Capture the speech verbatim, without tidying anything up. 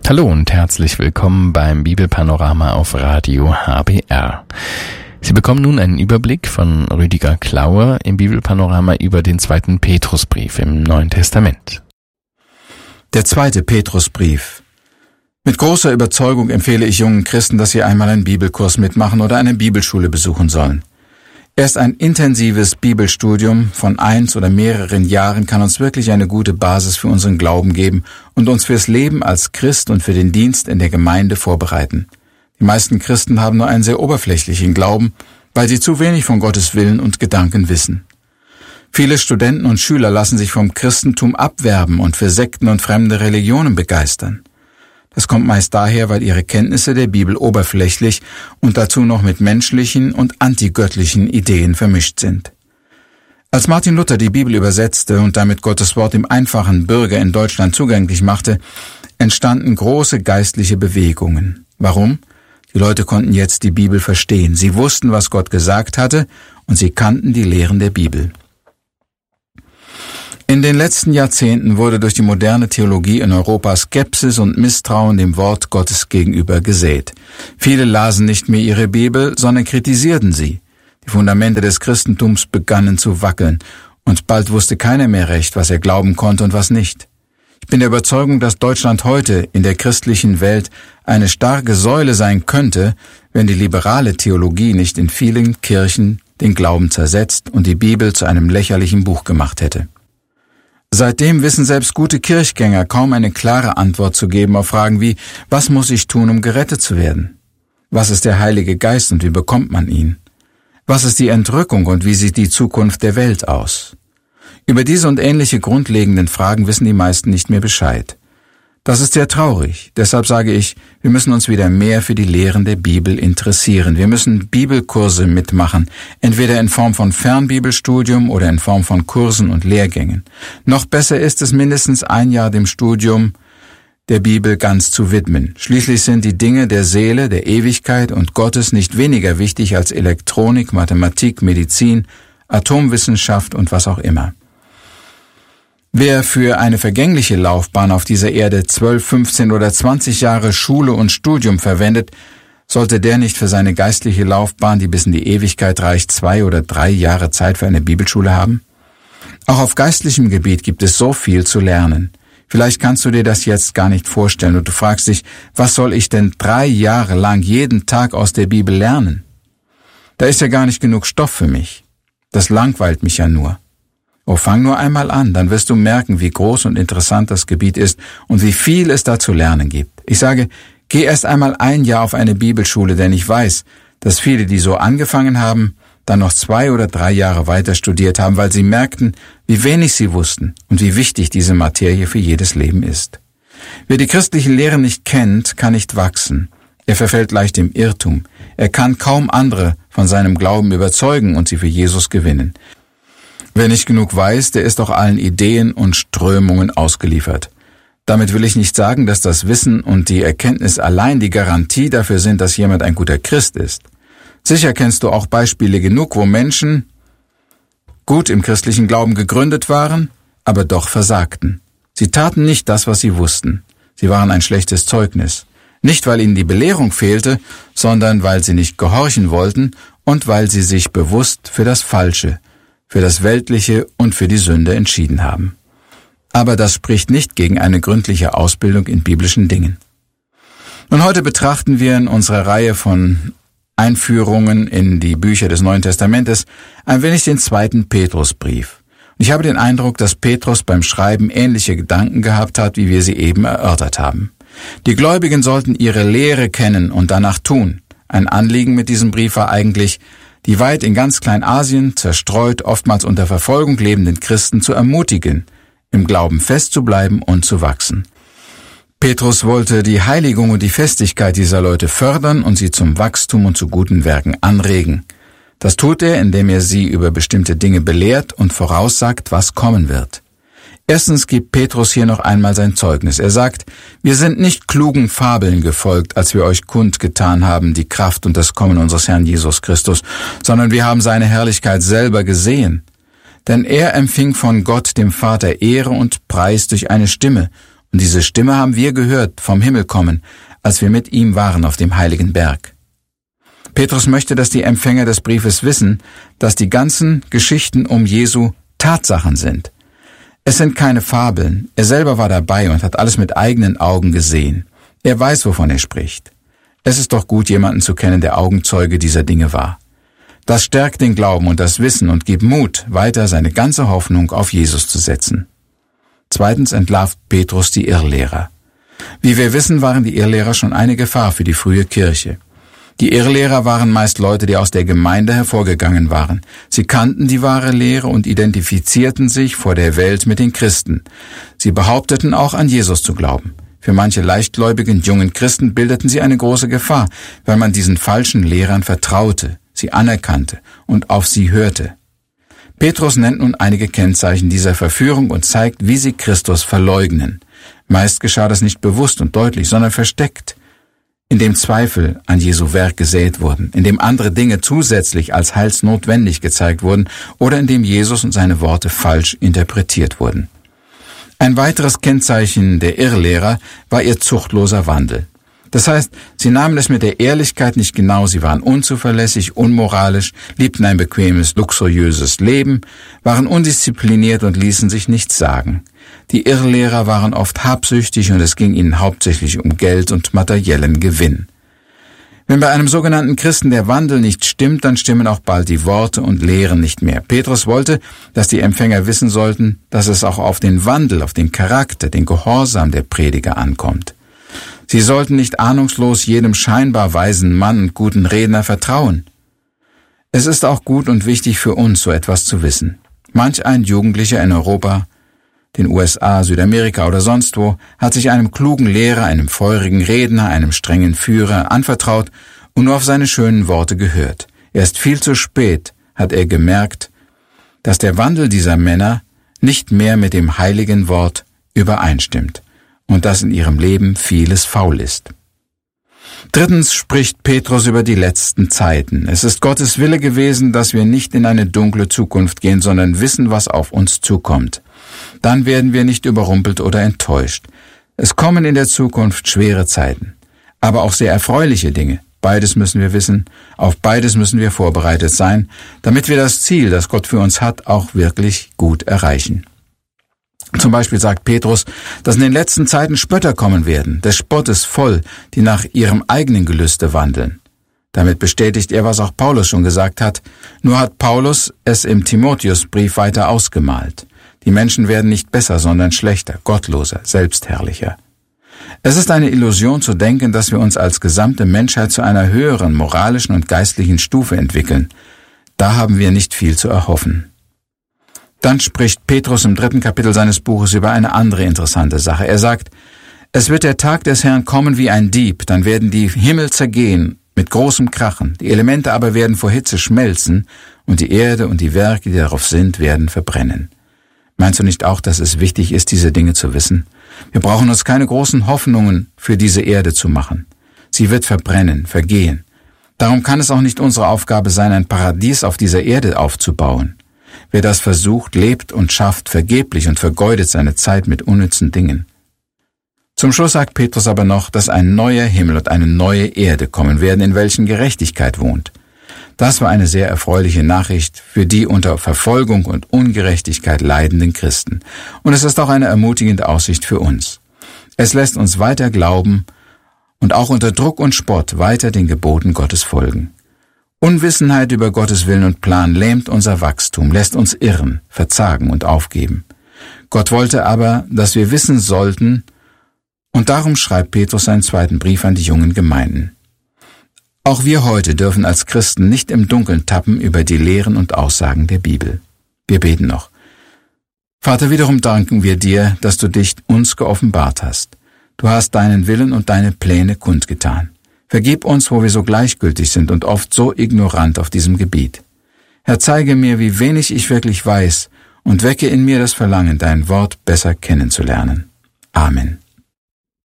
Hallo und herzlich willkommen beim Bibelpanorama auf Radio H B R. Sie bekommen nun einen Überblick von Rüdiger Klauer im Bibelpanorama über den zweiten Petrusbrief im Neuen Testament. Der zweite Petrusbrief. Mit großer Überzeugung empfehle ich jungen Christen, dass sie einmal einen Bibelkurs mitmachen oder eine Bibelschule besuchen sollen. Erst ein intensives Bibelstudium von eins oder mehreren Jahren kann uns wirklich eine gute Basis für unseren Glauben geben und uns fürs Leben als Christ und für den Dienst in der Gemeinde vorbereiten. Die meisten Christen haben nur einen sehr oberflächlichen Glauben, weil sie zu wenig von Gottes Willen und Gedanken wissen. Viele Studenten und Schüler lassen sich vom Christentum abwerben und für Sekten und fremde Religionen begeistern. Das kommt meist daher, weil ihre Kenntnisse der Bibel oberflächlich und dazu noch mit menschlichen und antigöttlichen Ideen vermischt sind. Als Martin Luther die Bibel übersetzte und damit Gottes Wort dem einfachen Bürger in Deutschland zugänglich machte, entstanden große geistliche Bewegungen. Warum? Die Leute konnten jetzt die Bibel verstehen. Sie wussten, was Gott gesagt hatte, und sie kannten die Lehren der Bibel. In den letzten Jahrzehnten wurde durch die moderne Theologie in Europa Skepsis und Misstrauen dem Wort Gottes gegenüber gesät. Viele lasen nicht mehr ihre Bibel, sondern kritisierten sie. Die Fundamente des Christentums begannen zu wackeln, und bald wusste keiner mehr recht, was er glauben konnte und was nicht. Ich bin der Überzeugung, dass Deutschland heute in der christlichen Welt eine starke Säule sein könnte, wenn die liberale Theologie nicht in vielen Kirchen den Glauben zersetzt und die Bibel zu einem lächerlichen Buch gemacht hätte. Seitdem wissen selbst gute Kirchgänger kaum eine klare Antwort zu geben auf Fragen wie: Was muss ich tun, um gerettet zu werden? Was ist der Heilige Geist und wie bekommt man ihn? Was ist die Entrückung und wie sieht die Zukunft der Welt aus? Über diese und ähnliche grundlegenden Fragen wissen die meisten nicht mehr Bescheid. Das ist sehr traurig. Deshalb sage ich, wir müssen uns wieder mehr für die Lehren der Bibel interessieren. Wir müssen Bibelkurse mitmachen, entweder in Form von Fernbibelstudium oder in Form von Kursen und Lehrgängen. Noch besser ist es, mindestens ein Jahr dem Studium der Bibel ganz zu widmen. Schließlich sind die Dinge der Seele, der Ewigkeit und Gottes nicht weniger wichtig als Elektronik, Mathematik, Medizin, Atomwissenschaft und was auch immer. Wer für eine vergängliche Laufbahn auf dieser Erde zwölf, fünfzehn oder zwanzig Jahre Schule und Studium verwendet, sollte der nicht für seine geistliche Laufbahn, die bis in die Ewigkeit reicht, zwei oder drei Jahre Zeit für eine Bibelschule haben? Auch auf geistlichem Gebiet gibt es so viel zu lernen. Vielleicht kannst du dir das jetzt gar nicht vorstellen und du fragst dich, was soll ich denn drei Jahre lang jeden Tag aus der Bibel lernen? Da ist ja gar nicht genug Stoff für mich. Das langweilt mich ja nur. Oh, fang nur einmal an, dann wirst du merken, wie groß und interessant das Gebiet ist und wie viel es da zu lernen gibt. Ich sage, geh erst einmal ein Jahr auf eine Bibelschule, denn ich weiß, dass viele, die so angefangen haben, dann noch zwei oder drei Jahre weiter studiert haben, weil sie merkten, wie wenig sie wussten und wie wichtig diese Materie für jedes Leben ist. Wer die christlichen Lehren nicht kennt, kann nicht wachsen. Er verfällt leicht im Irrtum. Er kann kaum andere von seinem Glauben überzeugen und sie für Jesus gewinnen. Wer nicht genug weiß, der ist auch allen Ideen und Strömungen ausgeliefert. Damit will ich nicht sagen, dass das Wissen und die Erkenntnis allein die Garantie dafür sind, dass jemand ein guter Christ ist. Sicher kennst du auch Beispiele genug, wo Menschen gut im christlichen Glauben gegründet waren, aber doch versagten. Sie taten nicht das, was sie wussten. Sie waren ein schlechtes Zeugnis. Nicht, weil ihnen die Belehrung fehlte, sondern weil sie nicht gehorchen wollten und weil sie sich bewusst für das Falsche, für das Weltliche und für die Sünde entschieden haben. Aber das spricht nicht gegen eine gründliche Ausbildung in biblischen Dingen. Und heute betrachten wir in unserer Reihe von Einführungen in die Bücher des Neuen Testamentes ein wenig den zweiten Petrusbrief. Und ich habe den Eindruck, dass Petrus beim Schreiben ähnliche Gedanken gehabt hat, wie wir sie eben erörtert haben. Die Gläubigen sollten ihre Lehre kennen und danach tun. Ein Anliegen mit diesem Brief war eigentlich, die weit in ganz Kleinasien zerstreut, oftmals unter Verfolgung lebenden Christen zu ermutigen, im Glauben festzubleiben und zu wachsen. Petrus wollte die Heiligung und die Festigkeit dieser Leute fördern und sie zum Wachstum und zu guten Werken anregen. Das tut er, indem er sie über bestimmte Dinge belehrt und voraussagt, was kommen wird. Erstens gibt Petrus hier noch einmal sein Zeugnis. Er sagt, wir sind nicht klugen Fabeln gefolgt, als wir euch kundgetan haben, die Kraft und das Kommen unseres Herrn Jesus Christus, sondern wir haben seine Herrlichkeit selber gesehen. Denn er empfing von Gott, dem Vater, Ehre und Preis durch eine Stimme, Und diese Stimme haben wir gehört vom Himmel kommen, als wir mit ihm waren auf dem heiligen Berg. Petrus möchte, dass die Empfänger des Briefes wissen, dass die ganzen Geschichten um Jesu Tatsachen sind. Es sind keine Fabeln. Er selber war dabei und hat alles mit eigenen Augen gesehen. Er weiß, wovon er spricht. Es ist doch gut, jemanden zu kennen, der Augenzeuge dieser Dinge war. Das stärkt den Glauben und das Wissen und gibt Mut, weiter seine ganze Hoffnung auf Jesus zu setzen. Zweitens entlarvt Petrus die Irrlehrer. Wie wir wissen, waren die Irrlehrer schon eine Gefahr für die frühe Kirche. Die Irrlehrer waren meist Leute, die aus der Gemeinde hervorgegangen waren. Sie kannten die wahre Lehre und identifizierten sich vor der Welt mit den Christen. Sie behaupteten auch, an Jesus zu glauben. Für manche leichtgläubigen jungen Christen bildeten sie eine große Gefahr, weil man diesen falschen Lehrern vertraute, sie anerkannte und auf sie hörte. Petrus nennt nun einige Kennzeichen dieser Verführung und zeigt, wie sie Christus verleugnen. Meist geschah das nicht bewusst und deutlich, sondern versteckt, indem Zweifel an Jesu Werk gesät wurden, indem andere Dinge zusätzlich als heilsnotwendig gezeigt wurden oder indem Jesus und seine Worte falsch interpretiert wurden. Ein weiteres Kennzeichen der Irrlehrer war ihr zuchtloser Wandel. Das heißt, sie nahmen es mit der Ehrlichkeit nicht genau, sie waren unzuverlässig, unmoralisch, liebten ein bequemes, luxuriöses Leben, waren undiszipliniert und ließen sich nichts sagen. Die Irrlehrer waren oft habsüchtig und es ging ihnen hauptsächlich um Geld und materiellen Gewinn. Wenn bei einem sogenannten Christen der Wandel nicht stimmt, dann stimmen auch bald die Worte und Lehren nicht mehr. Petrus wollte, dass die Empfänger wissen sollten, dass es auch auf den Wandel, auf den Charakter, den Gehorsam der Prediger ankommt. Sie sollten nicht ahnungslos jedem scheinbar weisen Mann und guten Redner vertrauen. Es ist auch gut und wichtig für uns, so etwas zu wissen. Manch ein Jugendlicher in Europa, den U S A, Südamerika oder sonst wo, hat sich einem klugen Lehrer, einem feurigen Redner, einem strengen Führer anvertraut und nur auf seine schönen Worte gehört. Erst viel zu spät hat er gemerkt, dass der Wandel dieser Männer nicht mehr mit dem heiligen Wort übereinstimmt und dass in ihrem Leben vieles faul ist. Drittens spricht Petrus über die letzten Zeiten. Es ist Gottes Wille gewesen, dass wir nicht in eine dunkle Zukunft gehen, sondern wissen, was auf uns zukommt. Dann werden wir nicht überrumpelt oder enttäuscht. Es kommen in der Zukunft schwere Zeiten, aber auch sehr erfreuliche Dinge. Beides müssen wir wissen, auf beides müssen wir vorbereitet sein, damit wir das Ziel, das Gott für uns hat, auch wirklich gut erreichen. Zum Beispiel sagt Petrus, dass in den letzten Zeiten Spötter kommen werden, des Spottes voll, die nach ihrem eigenen Gelüste wandeln. Damit bestätigt er, was auch Paulus schon gesagt hat, nur hat Paulus es im Timotheusbrief weiter ausgemalt. Die Menschen werden nicht besser, sondern schlechter, gottloser, selbstherrlicher. Es ist eine Illusion zu denken, dass wir uns als gesamte Menschheit zu einer höheren moralischen und geistlichen Stufe entwickeln. Da haben wir nicht viel zu erhoffen. Dann spricht Petrus im dritten Kapitel seines Buches über eine andere interessante Sache. Er sagt, es wird der Tag des Herrn kommen wie ein Dieb, dann werden die Himmel zergehen mit großem Krachen, die Elemente aber werden vor Hitze schmelzen und die Erde und die Werke, die darauf sind, werden verbrennen. Meinst du nicht auch, dass es wichtig ist, diese Dinge zu wissen? Wir brauchen uns keine großen Hoffnungen für diese Erde zu machen. Sie wird verbrennen, vergehen. Darum kann es auch nicht unsere Aufgabe sein, ein Paradies auf dieser Erde aufzubauen. Wer das versucht, lebt und schafft vergeblich und vergeudet seine Zeit mit unnützen Dingen. Zum Schluss sagt Petrus aber noch, dass ein neuer Himmel und eine neue Erde kommen werden, in welchen Gerechtigkeit wohnt. Das war eine sehr erfreuliche Nachricht für die unter Verfolgung und Ungerechtigkeit leidenden Christen. Und es ist auch eine ermutigende Aussicht für uns. Es lässt uns weiter glauben und auch unter Druck und Spott weiter den Geboten Gottes folgen. Unwissenheit über Gottes Willen und Plan lähmt unser Wachstum, lässt uns irren, verzagen und aufgeben. Gott wollte aber, dass wir wissen sollten, und darum schreibt Petrus seinen zweiten Brief an die jungen Gemeinden. Auch wir heute dürfen als Christen nicht im Dunkeln tappen über die Lehren und Aussagen der Bibel. Wir beten noch. Vater, wiederum danken wir dir, dass du dich uns geoffenbart hast. Du hast deinen Willen und deine Pläne kundgetan. Vergib uns, wo wir so gleichgültig sind und oft so ignorant auf diesem Gebiet. Herr, zeige mir, wie wenig ich wirklich weiß und wecke in mir das Verlangen, dein Wort besser kennenzulernen. Amen.